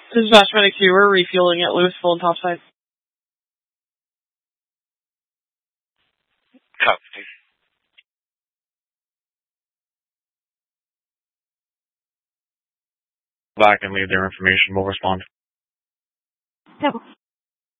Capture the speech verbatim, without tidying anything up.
This is Bash Medic two. We're refueling at Lewis full and topside. Copy. Back and leave their information. We'll respond. Yep.